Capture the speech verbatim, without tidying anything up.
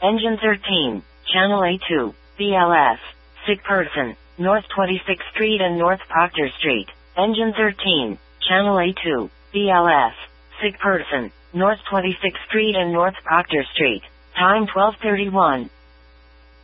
Engine thirteen, Channel A two, B L S. Sick person, North twenty-sixth Street and North Proctor Street. Engine thirteen, Channel A two, B L S. Sick person, North twenty-sixth Street and North Proctor Street. Time twelve thirty-one.